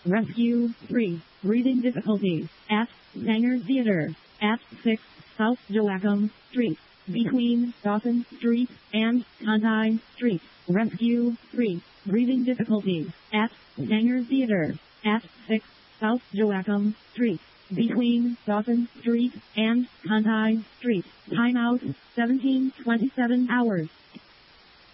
Rescue 3. Breathing difficulties at Sanger Theater at 6 South Joachim Street, between Dawson Street and Conti Street. Rescue 3. Breathing difficulties at Sanger Theater at 6 South Joachim Street, between Dawson Street and Conti Street. Timeout 17:27 hours.